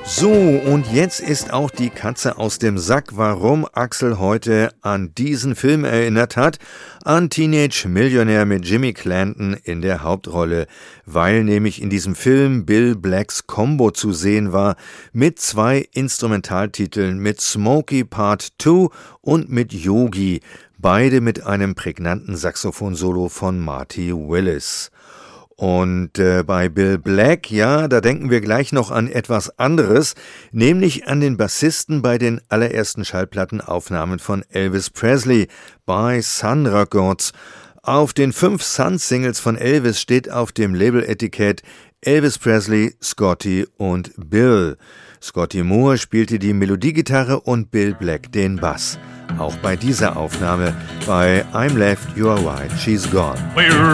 So, und jetzt ist auch die Katze aus dem Sack, warum Axel heute an diesen Film erinnert hat, an Teenage Millionaire mit Jimmy Clanton in der Hauptrolle, weil nämlich in diesem Film Bill Blacks Combo zu sehen war, mit 2 Instrumentaltiteln, mit Smokey Part 2 und mit Yogi, beide mit einem prägnanten Saxophon-Solo von Marty Willis. Und bei Bill Black, ja, da denken wir gleich noch an etwas anderes, nämlich an den Bassisten bei den allerersten Schallplattenaufnahmen von Elvis Presley bei Sun Records. Auf den 5 Sun-Singles von Elvis steht auf dem Label-Etikett Elvis Presley, Scotty und Bill. Scotty Moore spielte die Melodiegitarre und Bill Black den Bass. Auch bei dieser Aufnahme bei I'm Left, You're Right, She's Gone.